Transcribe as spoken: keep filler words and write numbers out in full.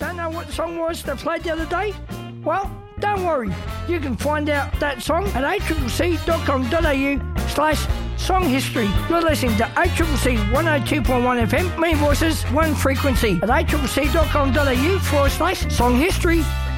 Don't know what the song was they played the other day? Well, don't worry. You can find out that song at a c c c dot com dot a u slash song history. You're listening to A C C C one oh two point one F M, many voices, one frequency, at a c c c dot com dot a u forward slash song history.